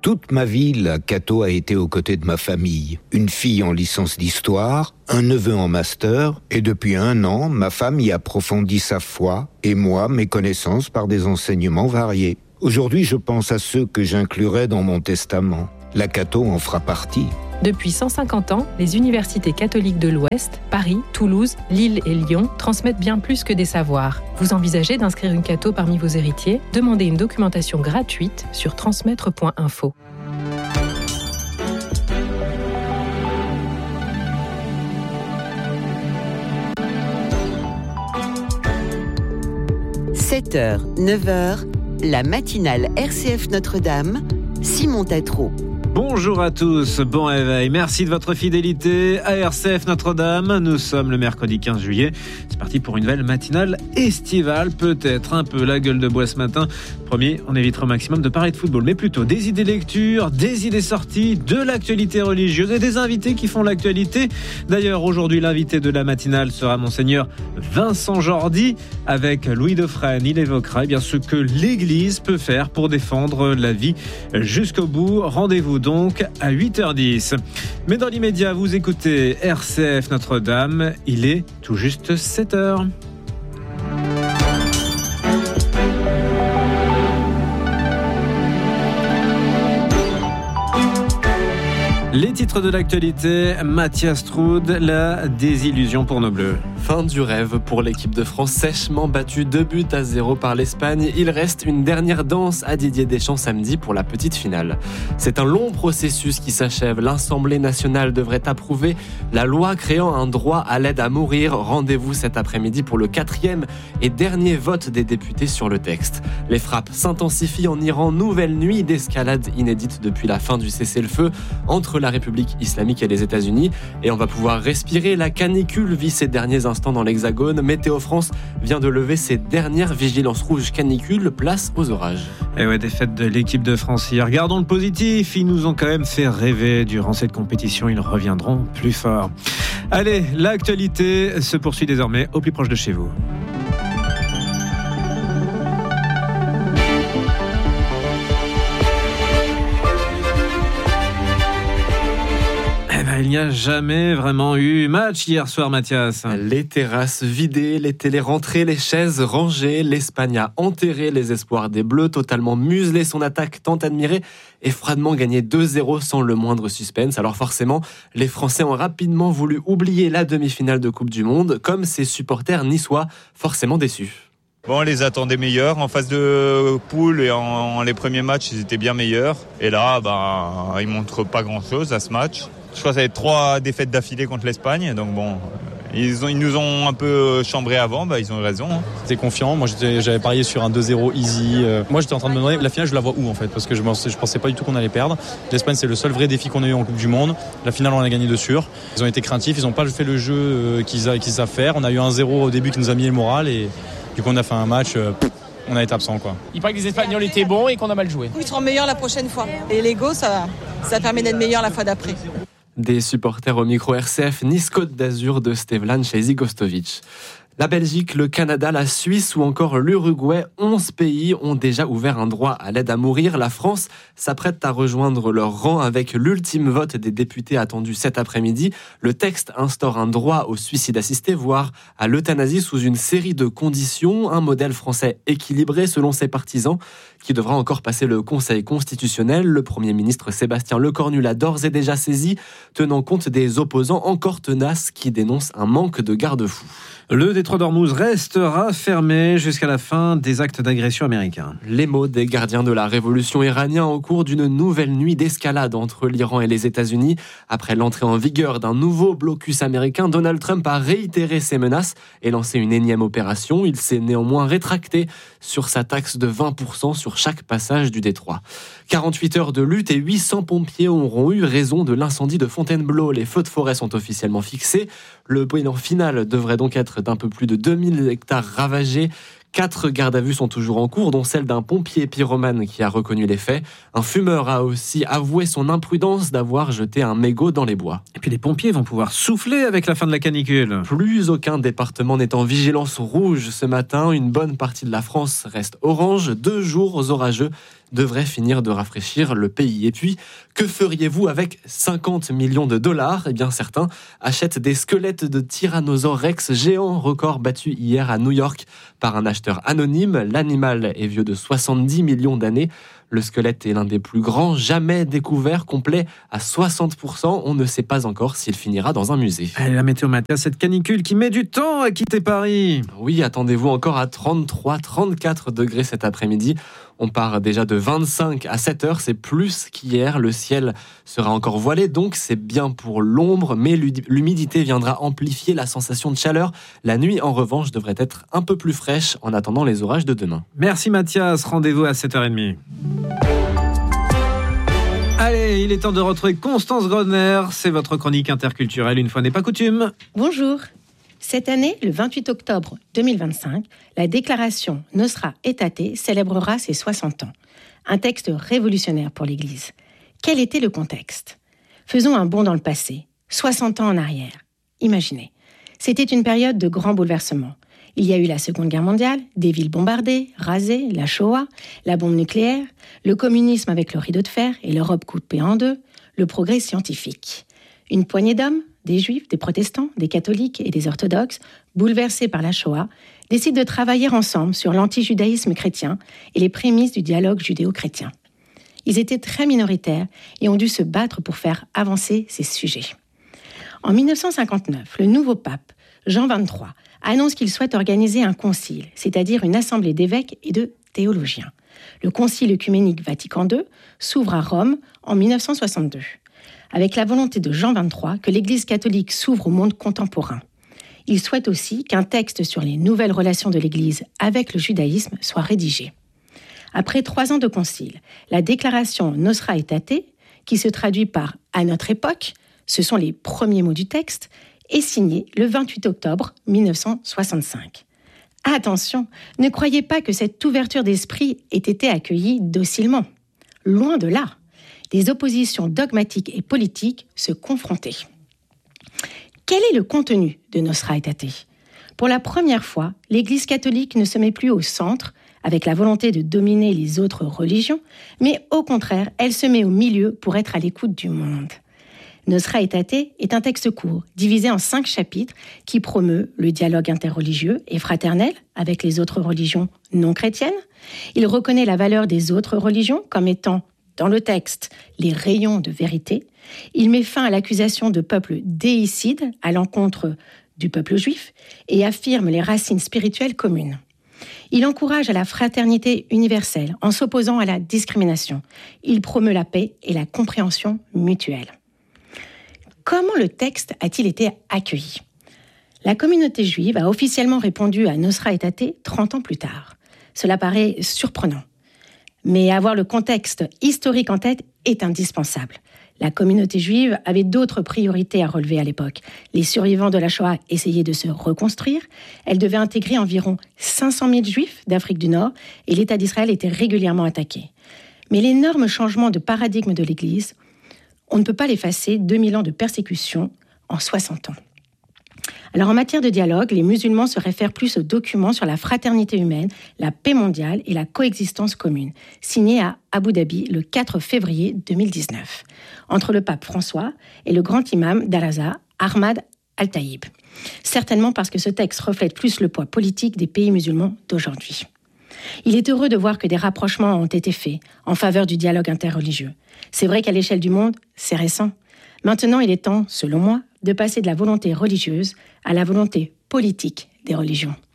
Toute ma vie, la Cato a été aux côtés de ma famille. Une fille en licence d'histoire, un neveu en master, et depuis 1 an, ma femme y approfondit sa foi, et moi, mes connaissances par des enseignements variés. Aujourd'hui, je pense à ceux que j'inclurai dans mon testament. La Cato en fera partie. Depuis 150 ans, les universités catholiques de l'Ouest, Paris, Toulouse, Lille et Lyon, transmettent bien plus que des savoirs. Vous envisagez d'inscrire une Cato parmi vos héritiers ? Demandez une documentation gratuite sur transmettre.info. – 7h, 9h, la matinale RCF Notre-Dame, Simon Tatro. Bonjour à tous, bon réveil, merci de votre fidélité à RCF Notre-Dame. Nous sommes le mercredi 15 juillet, c'est parti pour une nouvelle matinale estivale, peut-être un peu la gueule de bois ce matin. Premier, on évitera au maximum de parler de football, mais plutôt des idées lecture, des idées sorties, de l'actualité religieuse et des invités qui font l'actualité. D'ailleurs, aujourd'hui, l'invité de la matinale sera Monseigneur Vincent Jordi. Avec Louis Dauphren, il évoquera ce que l'Église peut faire pour défendre la vie jusqu'au bout. Rendez-vous donc à 8h10. Mais dans l'immédiat, vous écoutez RCF Notre-Dame. Il est tout juste 7h. Les titres de l'actualité, Mathias Troud, la désillusion pour nos Bleus. Fin du rêve pour l'équipe de France, sèchement battue 2-0 par l'Espagne. Il reste une dernière danse à Didier Deschamps samedi pour la petite finale. C'est un long processus qui s'achève. L'Assemblée nationale devrait approuver la loi créant un droit à l'aide à mourir. Rendez-vous cet après-midi pour le 4e et dernier vote des députés sur le texte. Les frappes s'intensifient en Iran. Nouvelle nuit d'escalade inédite depuis la fin du cessez-le-feu entre la République islamique et les États-Unis. Et on va pouvoir respirer. La canicule vit ses derniers instants dans l'Hexagone. Météo France vient de lever ses dernières vigilances rouges canicule, place aux orages. Et ouais, défaite de l'équipe de France hier. Regardons le positif, ils nous ont quand même fait rêver durant cette compétition, ils reviendront plus fort. Allez, l'actualité se poursuit désormais au plus proche de chez vous. Il n'y a jamais vraiment eu match hier soir, Mathias. Les terrasses vidées, les télés rentrées, les chaises rangées. L'Espagne a enterré les espoirs des Bleus, totalement muselé son attaque tant admirée et froidement gagné 2-0 sans le moindre suspense. Alors forcément, les Français ont rapidement voulu oublier la demi-finale de Coupe du Monde, comme ses supporters niçois, forcément déçus. Bon, on les attendait meilleurs. En phase de poule et en les premiers matchs, ils étaient bien meilleurs. Et là, ils montrent pas grand-chose à ce match. Je crois que ça va être 3 défaites d'affilée contre l'Espagne. Donc bon, ils nous ont un peu chambré avant. Ils ont eu raison. J'étais confiant. Moi, j'avais parié sur un 2-0 easy. Moi, j'étais en train de me demander la finale, je la vois où en fait ? Parce que je pensais pas du tout qu'on allait perdre. L'Espagne, c'est le seul vrai défi qu'on a eu en Coupe du Monde. La finale, on a gagné de sûr. Ils ont été craintifs. Ils n'ont pas fait le jeu qu'ils savent faire. On a eu un 0 au début qui nous a mis le moral. Et du coup, on a fait un match... on a été absent, quoi. Il paraît que les Espagnols étaient bons et qu'on a mal joué. Ils seront meilleurs la prochaine fois. Et l'ego, ça permet d'être meilleur la fois d'après. Des supporters au micro RCF Nice-Côte d'Azur de Stevlan Chezi-Gostovic. La Belgique, le Canada, la Suisse ou encore l'Uruguay, 11 pays ont déjà ouvert un droit à l'aide à mourir. La France s'apprête à rejoindre leur rang avec l'ultime vote des députés attendu cet après-midi. Le texte instaure un droit au suicide assisté, voire à l'euthanasie sous une série de conditions. Un modèle français équilibré selon ses partisans qui devra encore passer le Conseil constitutionnel. Le Premier ministre Sébastien Lecornu l'a d'ores et déjà saisi, tenant compte des opposants encore tenaces qui dénoncent un manque de garde-fous. Le détroit d'Ormuz restera fermé jusqu'à la fin des actes d'agression américains. Les mots des gardiens de la révolution iranienne au cours d'une nouvelle nuit d'escalade entre l'Iran et les États-Unis. Après l'entrée en vigueur d'un nouveau blocus américain, Donald Trump a réitéré ses menaces et lancé une énième opération. Il s'est néanmoins rétracté sur sa taxe de 20% sur chaque passage du détroit. 48 heures de lutte et 800 pompiers auront eu raison de l'incendie de Fontainebleau. Les feux de forêt sont officiellement fixés. Le bilan final devrait donc être d'un peu plus de 2000 hectares ravagés. 4 gardes à vue sont toujours en cours, dont celle d'un pompier pyromane qui a reconnu les faits. Un fumeur a aussi avoué son imprudence d'avoir jeté un mégot dans les bois. Et puis les pompiers vont pouvoir souffler avec la fin de la canicule. Plus aucun département n'est en vigilance rouge ce matin. Une bonne partie de la France reste orange. 2 jours orageux devrait finir de rafraîchir le pays. Et puis, que feriez-vous avec 50 millions de dollars ? Eh bien, certains achètent des squelettes de Tyrannosaure Rex géants, record battu hier à New York par un acheteur anonyme. L'animal est vieux de 70 millions d'années. Le squelette est l'un des plus grands jamais découverts, complet à 60%. On ne sait pas encore s'il finira dans un musée. Allez, la météo Mathias, cette canicule qui met du temps à quitter Paris. Oui, attendez-vous encore à 33-34 degrés cet après-midi. On part déjà de 25 à 7 heures, c'est plus qu'hier. Le ciel sera encore voilé, donc c'est bien pour l'ombre, mais l'humidité viendra amplifier la sensation de chaleur. La nuit, en revanche, devrait être un peu plus fraîche en attendant les orages de demain. Merci Mathias, rendez-vous à 7h30. Allez, il est temps de retrouver Constance Grodner. C'est votre chronique interculturelle, une fois n'est pas coutume. Bonjour. Cette année, le 28 octobre 2025, la déclaration Nostra Aetate célébrera ses 60 ans. Un texte révolutionnaire pour l'Église. Quel était le contexte ? Faisons un bond dans le passé, 60 ans en arrière. Imaginez, c'était une période de grands bouleversements. Il y a eu la Seconde Guerre mondiale, des villes bombardées, rasées, la Shoah, la bombe nucléaire, le communisme avec le rideau de fer et l'Europe coupée en deux, le progrès scientifique. Une poignée d'hommes, des juifs, des protestants, des catholiques et des orthodoxes, bouleversés par la Shoah, décident de travailler ensemble sur l'anti-judaïsme chrétien et les prémices du dialogue judéo-chrétien. Ils étaient très minoritaires et ont dû se battre pour faire avancer ces sujets. En 1959, le nouveau pape, Jean XXIII, annonce qu'il souhaite organiser un concile, c'est-à-dire une assemblée d'évêques et de théologiens. Le Concile œcuménique Vatican II s'ouvre à Rome en 1962. Avec la volonté de Jean XXIII que l'Église catholique s'ouvre au monde contemporain. Il souhaite aussi qu'un texte sur les nouvelles relations de l'Église avec le judaïsme soit rédigé. Après 3 ans de concile, la déclaration Nostra Aetate, qui se traduit par « à notre époque », ce sont les premiers mots du texte, est signée le 28 octobre 1965. Attention, ne croyez pas que cette ouverture d'esprit ait été accueillie docilement. Loin de là. Des oppositions dogmatiques et politiques se confrontaient. Quel est le contenu de Nostra Aetate ? Pour la première fois, l'Église catholique ne se met plus au centre, avec la volonté de dominer les autres religions, mais au contraire, elle se met au milieu pour être à l'écoute du monde. Nostra Aetate est un texte court, divisé en 5 chapitres, qui promeut le dialogue interreligieux et fraternel avec les autres religions non chrétiennes. Il reconnaît la valeur des autres religions comme étant dans le texte, les rayons de vérité. Il met fin à l'accusation de peuple déicide à l'encontre du peuple juif et affirme les racines spirituelles communes. Il encourage à la fraternité universelle en s'opposant à la discrimination. Il promeut la paix et la compréhension mutuelle. Comment le texte a-t-il été accueilli ? La communauté juive a officiellement répondu à Nostra Aetate 30 ans plus tard. Cela paraît surprenant. Mais avoir le contexte historique en tête est indispensable. La communauté juive avait d'autres priorités à relever à l'époque. Les survivants de la Shoah essayaient de se reconstruire. Elle devait intégrer environ 500 000 juifs d'Afrique du Nord et l'État d'Israël était régulièrement attaqué. Mais l'énorme changement de paradigme de l'Église, on ne peut pas l'effacer, 2000 ans de persécution en 60 ans. Alors en matière de dialogue, les musulmans se réfèrent plus aux documents sur la fraternité humaine, la paix mondiale et la coexistence commune, signé à Abu Dhabi le 4 février 2019, entre le pape François et le grand imam d'Al-Azhar, Ahmad Al-Taïb. Certainement parce que ce texte reflète plus le poids politique des pays musulmans d'aujourd'hui. Il est heureux de voir que des rapprochements ont été faits en faveur du dialogue interreligieux. C'est vrai qu'à l'échelle du monde, c'est récent. Maintenant, il est temps, selon moi, de passer de la volonté religieuse à la volonté politique des religions.